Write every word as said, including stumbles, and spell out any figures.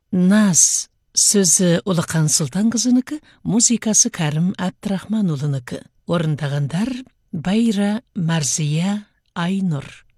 Наз сөзі Улықан Сұлтанқызынікі, музыкасы Кәрім Әбдірахманұлынікі. Орындағандар Байра, Марзия, Айнұр.